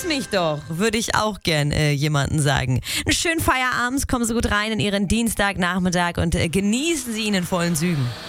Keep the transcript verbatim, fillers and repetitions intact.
mich doch, würde ich auch gern äh, jemanden sagen. Einen schönen Feierabend, kommen Sie gut rein in Ihren Dienstagnachmittag und äh, genießen Sie ihn in vollen Zügen.